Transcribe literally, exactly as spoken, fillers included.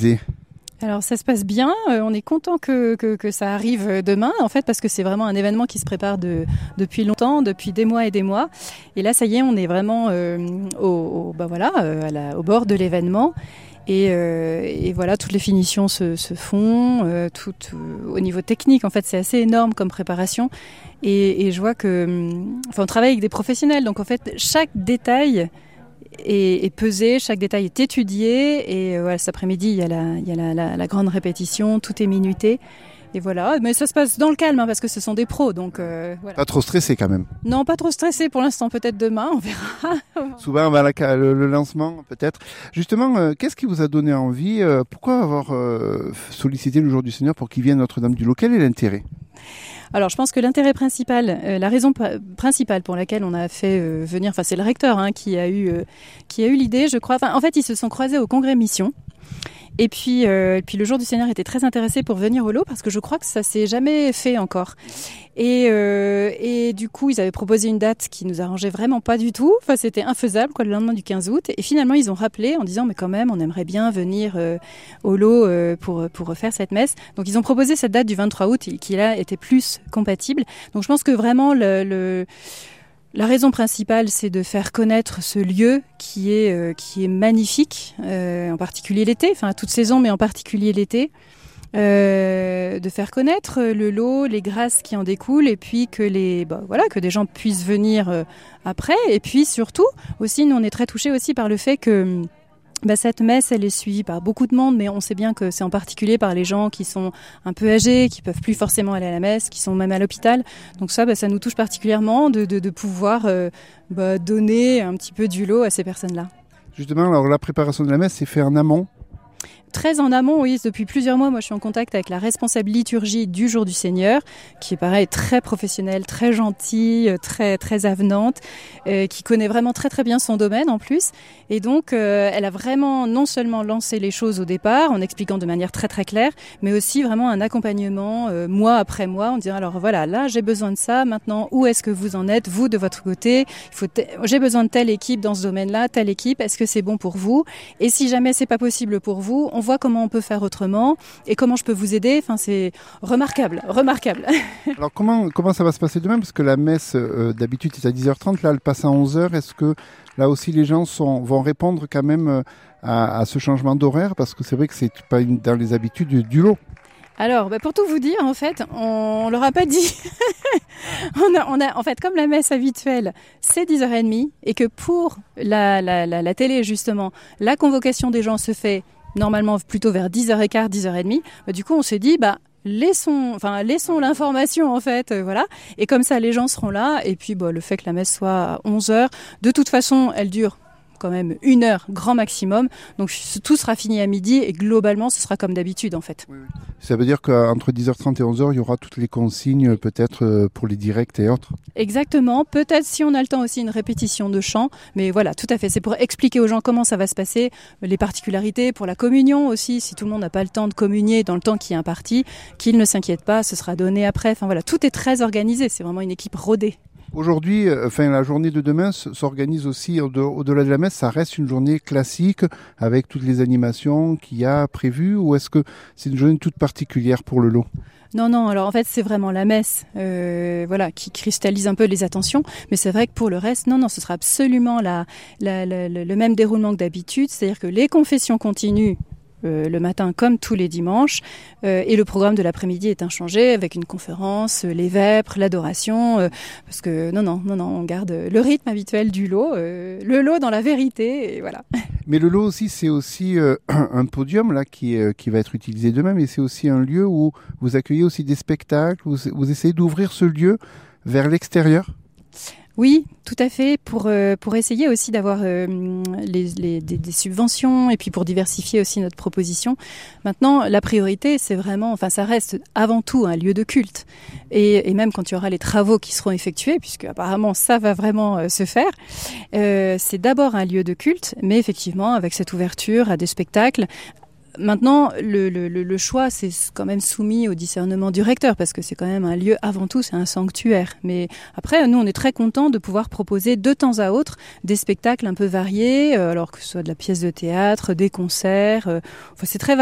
organisé ? Alors ça se passe bien, euh, on est content que, que, que ça arrive demain en fait parce que c'est vraiment un événement qui se prépare de, depuis longtemps, depuis des mois et des mois. Et là ça y est, on est vraiment euh, au, au, bah voilà, euh, à la, au bord de l'événement. Et, euh, et voilà, toutes les finitions se, se font, euh, tout, euh, au niveau technique en fait c'est assez énorme comme préparation. Et, et je vois que, enfin on travaille avec des professionnels, donc en fait chaque détail est, est pesé, chaque détail est étudié et euh, voilà, cet après-midi il y a, la, il y a la, la, la grande répétition, tout est minuté et voilà, mais ça se passe dans le calme hein, parce que ce sont des pros donc euh, voilà. Pas trop stressé quand même? Non, pas trop stressé pour l'instant, peut-être demain, on verra. Souvent avant la, le, le lancement peut-être. Justement, euh, qu'est-ce qui vous a donné envie, euh, pourquoi avoir euh, sollicité le Jour du Seigneur pour qu'il vienne à Notre-Dame-du-Lot? Quel est l'intérêt? Alors, je pense que l'intérêt principal, euh, la raison p- principale pour laquelle on a fait euh, venir, enfin c'est le recteur hein, qui a eu euh, qui a eu l'idée, je crois. Enfin, en fait, ils se sont croisés au Congrès Mission. Et puis, euh, et puis le Jour du Seigneur était très intéressé pour venir au lot parce que je crois que ça s'est jamais fait encore. Et, euh, et du coup, ils avaient proposé une date qui nous arrangeait vraiment pas du tout. Enfin, c'était infaisable, quoi, le lendemain du quinze août. Et finalement, ils ont rappelé en disant, mais quand même, on aimerait bien venir euh, au lot euh, pour pour refaire cette messe. Donc, ils ont proposé cette date du vingt-trois août qui là était plus compatible. Donc, je pense que vraiment le, le La raison principale, c'est de faire connaître ce lieu qui est euh, qui est magnifique, euh, en particulier l'été, enfin à toute saison, mais en particulier l'été. Euh, de faire connaître le lot, les grâces qui en découlent, et puis que les, bah, voilà, que des gens puissent venir euh, après. Et puis surtout, aussi, nous on est très touchés aussi par le fait que bah, cette messe, elle est suivie par beaucoup de monde, mais on sait bien que c'est en particulier par les gens qui sont un peu âgés, qui peuvent plus forcément aller à la messe, qui sont même à l'hôpital. Donc ça, bah, ça nous touche particulièrement de, de, de pouvoir euh, bah, donner un petit peu du lot à ces personnes-là. Justement, alors la préparation de la messe, c'est fait en amont? Très en amont, oui, depuis plusieurs mois, moi je suis en contact avec la responsable liturgie du Jour du Seigneur, qui est pareil, très professionnelle, très gentille, très très avenante, euh, qui connaît vraiment très très bien son domaine en plus. Et donc euh, elle a vraiment non seulement lancé les choses au départ, en expliquant de manière très très claire, mais aussi vraiment un accompagnement euh, mois après mois, en disant alors voilà, là j'ai besoin de ça, maintenant où est-ce que vous en êtes, vous de votre côté, il faut te... j'ai besoin de telle équipe dans ce domaine-là, telle équipe, est-ce que c'est bon pour vous? Et si jamais c'est pas possible pour vous, on voit comment on peut faire autrement et comment je peux vous aider. Enfin, c'est remarquable, remarquable. Alors, comment, comment ça va se passer demain? Parce que la messe, euh, d'habitude, est à dix heures trente. Là, elle passe à onze heures. Est-ce que là aussi, les gens sont, vont répondre quand même à, à ce changement d'horaire? Parce que c'est vrai que c'est pas une, dans les habitudes du lot. Alors, bah pour tout vous dire, en fait, on leur a pas dit. on, a, on a, en fait, comme la messe habituelle, c'est dix heures trente et que pour la, la, la, la télé, justement, la convocation des gens se fait normalement plutôt vers dix heures quinze, dix heures trente. Bah, du coup, on s'est dit, bah, laissons, enfin, laissons l'information, en fait, euh, voilà. Et comme ça, les gens seront là. Et puis, bah, le fait que la messe soit à onze heures, de toute façon, elle dure quand même une heure, grand maximum. Donc, tout sera fini à midi et globalement, ce sera comme d'habitude, en fait. Oui, oui. Ça veut dire qu'entre dix heures trente et onze heures, il y aura toutes les consignes, peut-être, pour les directs et autres? Exactement. Peut-être, si on a le temps aussi, une répétition de chant. Mais voilà, tout à fait. C'est pour expliquer aux gens comment ça va se passer, les particularités pour la communion aussi. Si tout le monde n'a pas le temps de communier dans le temps qui est imparti, qu'ils ne s'inquiètent pas, ce sera donné après. Enfin voilà, tout est très organisé. C'est vraiment une équipe rodée. Aujourd'hui, enfin la journée de demain s'organise aussi au-delà de la messe. Ça reste une journée classique avec toutes les animations qu'il y a prévues, ou est-ce que c'est une journée toute particulière pour le lot? Non, non, alors en fait c'est vraiment la messe euh, voilà, qui cristallise un peu les attentions, mais c'est vrai que pour le reste, non, non, ce sera absolument la, la, la, le même déroulement que d'habitude, c'est-à-dire que les confessions continuent Euh, le matin comme tous les dimanches euh, et le programme de l'après-midi est inchangé avec une conférence, euh, les vêpres, l'adoration euh, parce que non, non, non, non, on garde le rythme habituel du lot, euh, le lot dans la vérité et voilà. Mais le lot aussi, c'est aussi euh, un podium là qui, est, qui va être utilisé demain, mais c'est aussi un lieu où vous accueillez aussi des spectacles, vous, vous essayez d'ouvrir ce lieu vers l'extérieur? Oui, tout à fait, pour, euh, pour essayer aussi d'avoir euh, les, les, des, des subventions et puis pour diversifier aussi notre proposition. Maintenant, la priorité, c'est vraiment, enfin ça reste avant tout un lieu de culte. Et, et même quand il y aura les travaux qui seront effectués, puisque apparemment ça va vraiment euh, se faire, euh, c'est d'abord un lieu de culte, mais effectivement avec cette ouverture à des spectacles. Maintenant, le, le, le choix, c'est quand même soumis au discernement du recteur, parce que c'est quand même un lieu, avant tout, c'est un sanctuaire. Mais après, nous, on est très contents de pouvoir proposer de temps à autre des spectacles un peu variés, alors que ce soit de la pièce de théâtre, des concerts. Enfin, c'est très